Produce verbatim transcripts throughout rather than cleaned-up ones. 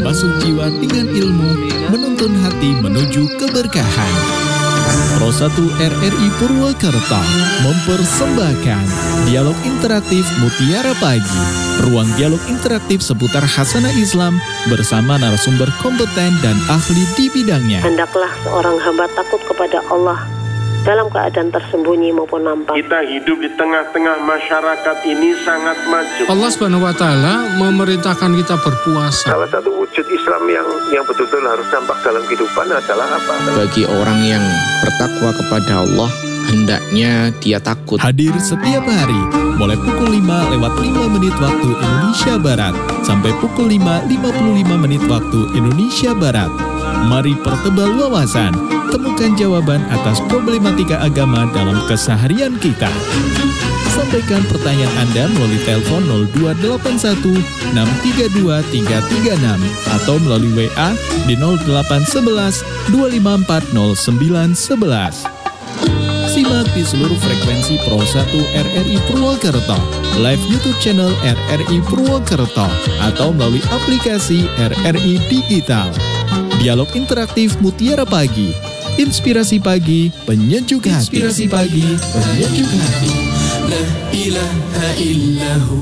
membasuh jiwa dengan ilmu, menuntun hati menuju keberkahan. Pro satu R R I Purwakarta mempersembahkan dialog interaktif Mutiara Pagi. Ruang dialog interaktif seputar Hasanah Islam bersama narasumber kompeten dan ahli di bidangnya. Hendaklah seorang hamba takut kepada Allah dalam keadaan tersembunyi maupun nampak. Kita hidup di tengah-tengah masyarakat ini sangat maju. Allah Subhanahu wa taala memerintahkan kita berpuasa. Salah satu wujud Islam yang yang betul-betul harus nampak dalam kehidupan adalah apa? Bagi orang yang bertakwa kepada Allah, hendaknya dia takut. Hadir setiap hari mulai pukul lima lewat lima menit waktu Indonesia Barat sampai pukul lima lima puluh lima menit waktu Indonesia Barat. Mari pertebal wawasan, temukan jawaban atas problematika agama dalam keseharian kita. Sampaikan pertanyaan Anda melalui telepon nol dua delapan satu enam tiga dua tiga tiga enam atau melalui W A di nol delapan satu satu dua lima empat nol sembilan satu satu. Simak di seluruh frekuensi Pro satu R R I Purwakarta, live YouTube channel R R I Purwakarta, atau melalui aplikasi R R I Digital. Dialog interaktif Mutiara Pagi, inspirasi pagi, penyejuk hati. Inspirasi pagi, penyejuk hati. La ilaha illahu.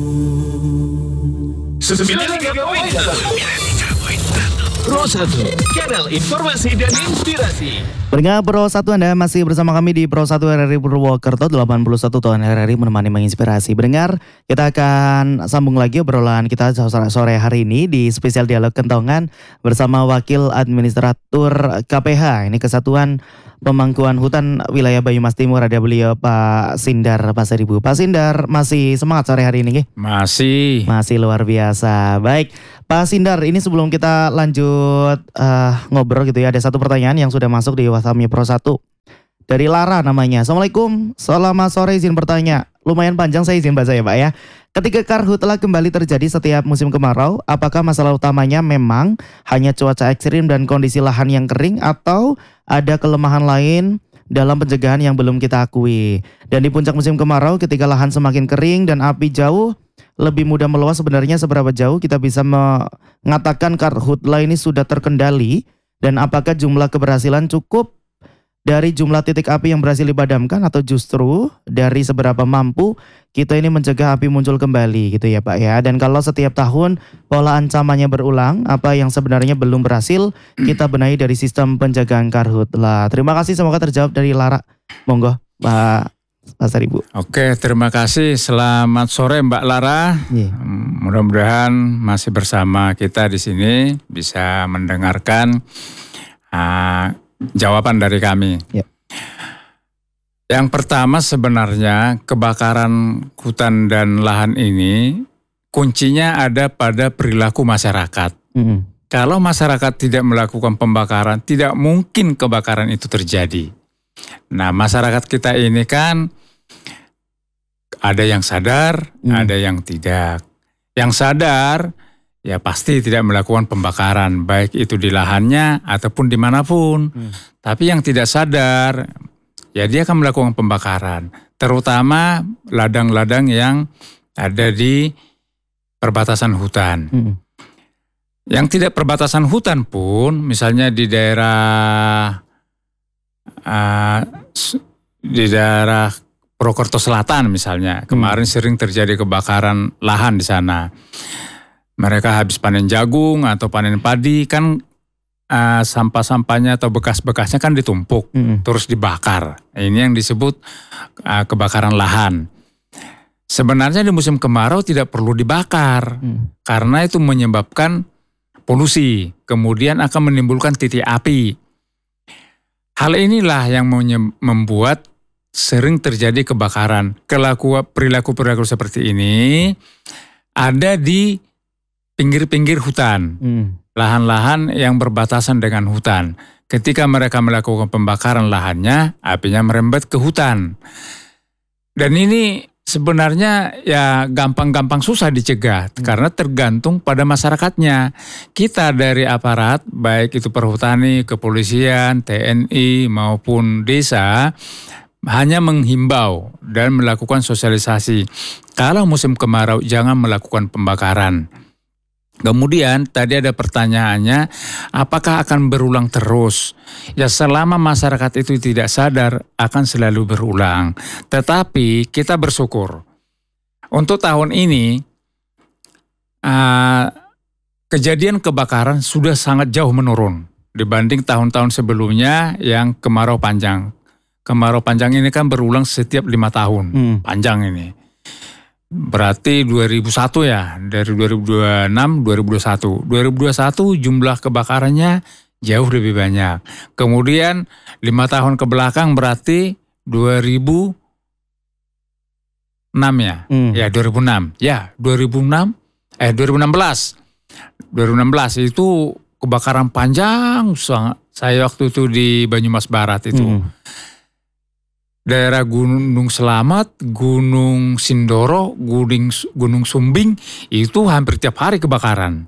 sembilan puluh tiga koma satu Pro satu, kanal informasi dan inspirasi. Pendengar Pro satu, Anda masih bersama kami di Pro satu R R I Purwakarta, delapan puluh satu tahun R R I menemani menginspirasi. Pendengar, kita akan sambung lagi obrolan kita sore hari ini di spesial dialog kentongan bersama Wakil Administratur K P H. Ini Kesatuan Pemangkuan Hutan Wilayah Banyumas Timur, ada beliau Pak Sindar Pasaribu. Pak Sindar, masih semangat sore hari ini? Masih. Masih luar biasa. Baik, Pak Sindar, ini sebelum kita lanjut uh, ngobrol gitu ya, ada satu pertanyaan yang sudah masuk di WhatsApp-nya Pro satu. Dari Lara namanya. Assalamualaikum, selamat sore, izin bertanya. Lumayan panjang, saya izin baca ya Pak ya. Ketika karhutlah kembali terjadi setiap musim kemarau, apakah masalah utamanya memang hanya cuaca ekstrim dan kondisi lahan yang kering, atau ada kelemahan lain dalam pencegahan yang belum kita akui? Dan di puncak musim kemarau, ketika lahan semakin kering dan api jauh lebih mudah meluas, sebenarnya seberapa jauh kita bisa mengatakan karhutlah ini sudah terkendali, dan apakah jumlah keberhasilan cukup dari jumlah titik api yang berhasil dipadamkan, atau justru dari seberapa mampu kita ini mencegah api muncul kembali gitu ya Pak ya. Dan kalau setiap tahun pola ancamannya berulang, apa yang sebenarnya belum berhasil kita benahi dari sistem penjagaan karhutlah? Terima kasih, semoga terjawab dari Lara. Monggo Pak Pasaribu. Oke, terima kasih. Selamat sore Mbak Lara. Yeah. Mudah-mudahan masih bersama kita di sini bisa mendengarkan uh, jawaban dari kami. Yep. Yang pertama, sebenarnya kebakaran hutan dan lahan ini kuncinya ada pada perilaku masyarakat. Mm-hmm. Kalau masyarakat tidak melakukan pembakaran, tidak mungkin kebakaran itu terjadi. Nah, masyarakat kita ini kan ada yang sadar, mm. ada yang tidak. Yang sadar ya pasti tidak melakukan pembakaran, baik itu di lahannya ataupun dimanapun. Hmm. Tapi yang tidak sadar, ya dia akan melakukan pembakaran. Terutama ladang-ladang yang ada di perbatasan hutan. Hmm. Yang tidak perbatasan hutan pun, misalnya di daerah uh, di daerah Purwokerto Selatan misalnya, kemarin hmm. sering terjadi kebakaran lahan di sana. Mereka habis panen jagung atau panen padi, kan uh, sampah-sampahnya atau bekas-bekasnya kan ditumpuk, mm-hmm. terus dibakar. Ini yang disebut uh, kebakaran lahan. Sebenarnya di musim kemarau tidak perlu dibakar, mm. karena itu menyebabkan polusi, kemudian akan menimbulkan titik api. Hal inilah yang membuat sering terjadi kebakaran. Kelakuan perilaku-perilaku seperti ini ada di pinggir-pinggir hutan, hmm. lahan-lahan yang berbatasan dengan hutan. Ketika mereka melakukan pembakaran lahannya, apinya merembet ke hutan. Dan ini sebenarnya ya gampang-gampang susah dicegah, hmm. karena tergantung pada masyarakatnya. Kita dari aparat, baik itu perhutani, kepolisian, T N I maupun desa, hanya menghimbau dan melakukan sosialisasi. Kalau musim kemarau jangan melakukan pembakaran. Kemudian tadi ada pertanyaannya, apakah akan berulang terus? Ya selama masyarakat itu tidak sadar akan selalu berulang. Tetapi kita bersyukur. Untuk tahun ini uh, kejadian kebakaran sudah sangat jauh menurun dibanding tahun-tahun sebelumnya yang kemarau panjang. Kemarau panjang ini kan berulang setiap lima tahun, hmm. panjang ini. Berarti dua ribu satu ya, dari dua ribu dua puluh enam dua ribu dua puluh satu. dua ribu dua puluh satu jumlah kebakarannya jauh lebih banyak. Kemudian lima tahun ke belakang berarti dua ribu enam ya. Hmm. Ya dua ribu enam. Ya dua ribu enam eh dua ribu enam belas. dua ribu enam belas itu kebakaran panjang sangat. Saya waktu itu di Banyumas Barat itu. Hmm. Daerah Gunung Selamat, Gunung Sindoro, Gunung, Gunung Sumbing itu hampir tiap hari kebakaran.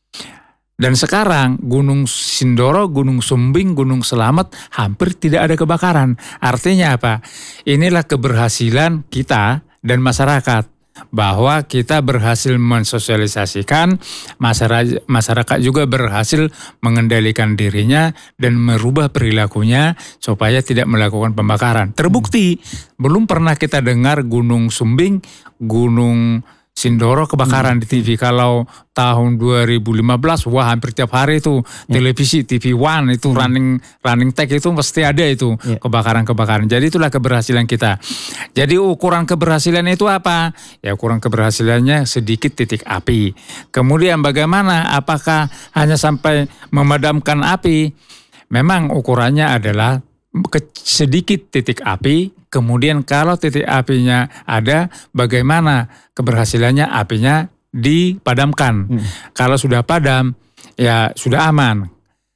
Dan sekarang Gunung Sindoro, Gunung Sumbing, Gunung Selamat hampir tidak ada kebakaran. Artinya apa? Inilah keberhasilan kita dan masyarakat. Bahwa kita berhasil mensosialisasikan, masyarakat, masyarakat juga berhasil mengendalikan dirinya dan merubah perilakunya supaya tidak melakukan pembakaran. Terbukti, hmm. belum pernah kita dengar Gunung Sumbing, Gunung Sindoro kebakaran hmm. di T V. Kalau tahun dua ribu lima belas, wah hampir tiap hari itu yeah. televisi T V One itu hmm. running running tag itu pasti ada itu yeah. kebakaran-kebakaran. Jadi itulah keberhasilan kita. Jadi ukuran keberhasilan itu apa? Ya ukuran keberhasilannya sedikit titik api. Kemudian bagaimana? Apakah hanya sampai memadamkan api? Memang ukurannya adalah sedikit titik api. Kemudian kalau titik apinya ada, bagaimana keberhasilannya apinya dipadamkan. Hmm. Kalau sudah padam, ya sudah aman.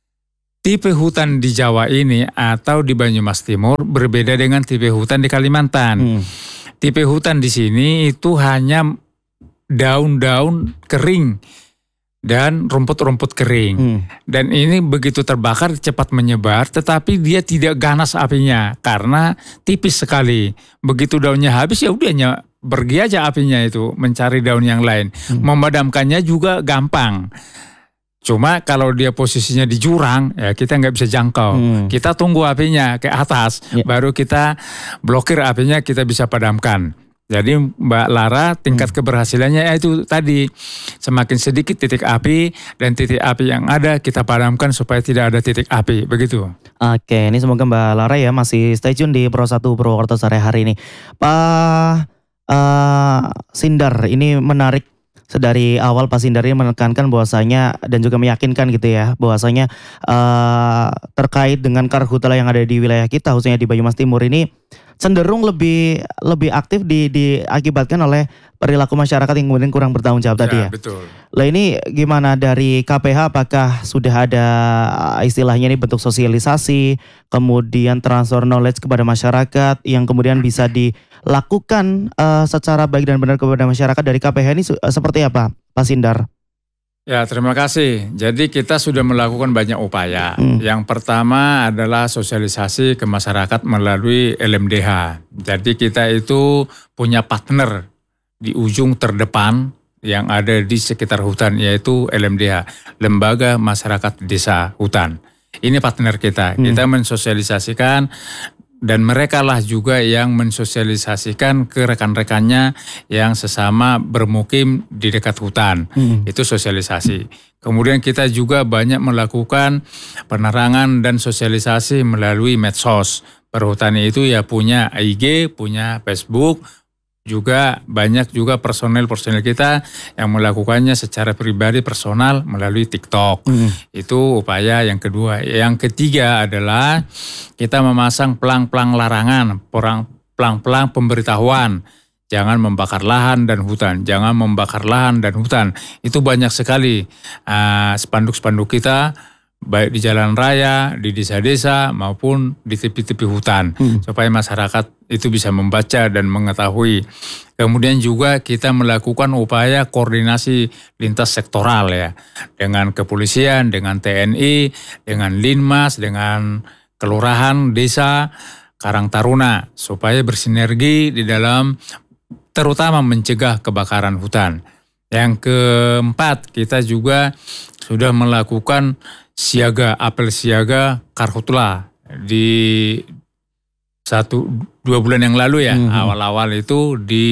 Tipe hutan di Jawa ini atau di Banyumas Timur berbeda dengan tipe hutan di Kalimantan. Hmm. Tipe hutan di sini itu hanya daun-daun kering dan rumput-rumput kering. Hmm. Dan ini begitu terbakar cepat menyebar, tetapi dia tidak ganas apinya karena tipis sekali. Begitu daunnya habis ya udahnya pergi aja apinya itu mencari daun yang lain. Hmm. Memadamkannya juga gampang. Cuma kalau dia posisinya di jurang ya kita nggak bisa jangkau. Hmm. Kita tunggu apinya ke atas, yeah. baru kita blokir apinya, kita bisa padamkan. Jadi Mbak Lara, tingkat keberhasilannya ya itu tadi, semakin sedikit titik api dan titik api yang ada kita padamkan supaya tidak ada titik api, begitu. Oke, ini semoga Mbak Lara ya masih stay tune di Pro satu Purwokerto sore hari ini. Pak uh, Sindar, ini menarik. Dari awal Pak Sindar ini menekankan bahwasanya dan juga meyakinkan gitu ya, bahwasanya uh, terkait dengan karhutla yang ada di wilayah kita, khususnya di Banyumas Timur ini cenderung lebih lebih aktif di, diakibatkan oleh perilaku masyarakat yang kemudian kurang bertanggung jawab ya, tadi ya. Betul. Lah ini gimana dari K P H, apakah sudah ada istilahnya ini bentuk sosialisasi, kemudian transfer knowledge kepada masyarakat yang kemudian bisa dilakukan uh, secara baik dan benar kepada masyarakat dari K P H ini uh, seperti apa, Pak Sindar? Ya, terima kasih. Jadi kita sudah melakukan banyak upaya. Hmm. Yang pertama adalah sosialisasi ke masyarakat melalui L M D H. Jadi kita itu punya partner di ujung terdepan yang ada di sekitar hutan, yaitu L M D H, Lembaga Masyarakat Desa Hutan. Ini partner kita. Hmm. Kita mensosialisasikan dan mereka lah juga yang mensosialisasikan ke rekan-rekannya yang sesama bermukim di dekat hutan. Hmm. Itu sosialisasi. Kemudian kita juga banyak melakukan penerangan dan sosialisasi melalui medsos. Perhutani itu ya punya I G, punya Facebook, juga banyak juga personel-personel kita yang melakukannya secara pribadi personal melalui TikTok. Hmm. Itu upaya yang kedua. Yang ketiga adalah kita memasang pelang-pelang larangan, pelang-pelang pemberitahuan. Jangan membakar lahan dan hutan, jangan membakar lahan dan hutan. Itu banyak sekali uh, spanduk-spanduk kita, baik di jalan raya, di desa-desa maupun di tepi-tepi hutan, hmm. supaya masyarakat itu bisa membaca dan mengetahui. Kemudian juga kita melakukan upaya koordinasi lintas sektoral ya, dengan kepolisian, dengan T N I, dengan Linmas, dengan kelurahan, desa, Karang Taruna, supaya bersinergi di dalam terutama mencegah kebakaran hutan. Yang keempat, kita juga sudah melakukan siaga, apel siaga karhutla di satu dua bulan yang lalu ya. Mm-hmm. Awal-awal itu di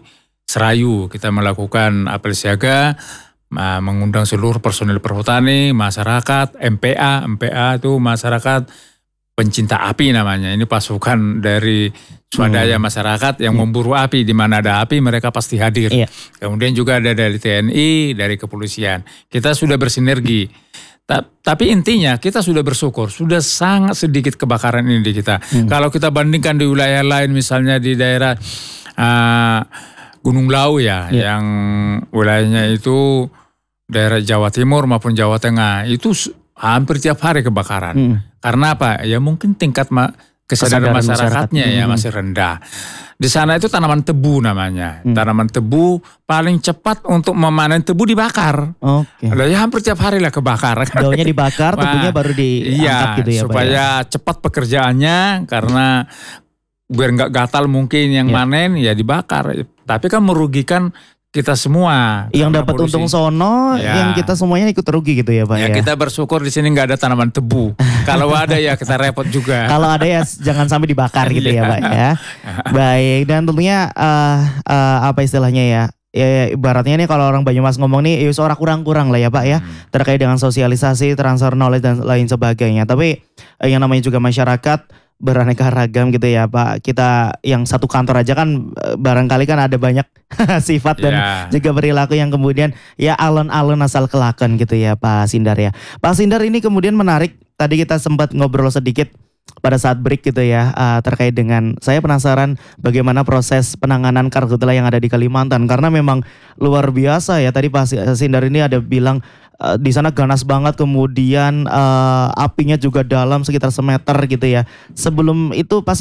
Serayu kita melakukan apel siaga, mengundang seluruh personil perhutani, masyarakat, M P A, M P A itu masyarakat pencinta api namanya. Ini pasukan dari swadaya masyarakat yang memburu api. Di mana ada api mereka pasti hadir. Iya. Kemudian juga ada dari T N I, dari kepolisian. Kita sudah bersinergi. Tapi intinya kita sudah bersyukur. Sudah sangat sedikit kebakaran ini di kita. Hmm. Kalau kita bandingkan di wilayah lain, misalnya di daerah uh, Gunung Lau ya. Iya. Yang wilayahnya itu daerah Jawa Timur maupun Jawa Tengah. Itu hampir tiap hari kebakaran. Hmm. Karena apa? Ya mungkin tingkat ma- kesadaran, kesadaran masyarakatnya masyarakat. ya masih rendah. Di sana itu tanaman tebu namanya. Hmm. Tanaman tebu paling cepat untuk memanen tebu dibakar. Oke. Okay. Ya hampir tiap hari lah kebakar. Daunnya dibakar, tebunya baru diangkat iya, gitu ya Pak. Supaya ya? cepat pekerjaannya, karena biar nggak gatal mungkin yang ya. manen ya dibakar. Tapi kan merugikan kita semua. Yang dapat untung sono, ya. yang kita semuanya ikut rugi gitu ya Pak ya. Ya kita bersyukur di sini nggak ada tanaman tebu. Kalau ada ya kita repot juga. Kalau ada ya jangan sampai dibakar gitu ya Pak ya. Baik, dan tentunya uh, uh, apa istilahnya ya. Ya ibaratnya nih kalau orang Banyumas ngomong nih, ya suara kurang-kurang lah ya Pak ya. Hmm. Terkait dengan sosialisasi, transfer knowledge dan lain sebagainya. Tapi uh, yang namanya juga masyarakat beraneka ragam gitu ya Pak. Kita yang satu kantor aja kan barangkali kan ada banyak sifat dan yeah. juga perilaku yang kemudian ya alon-alon asal kelakon gitu ya Pak Sindar ya. Pak Sindar, ini kemudian menarik. Tadi kita sempat ngobrol sedikit pada saat break gitu ya, uh, terkait dengan, saya penasaran bagaimana proses penanganan karhutla yang ada di Kalimantan, karena memang luar biasa ya. Tadi Pak Sindar ini ada bilang uh, di sana ganas banget, kemudian uh, apinya juga dalam sekitar semeter gitu ya. Sebelum itu pas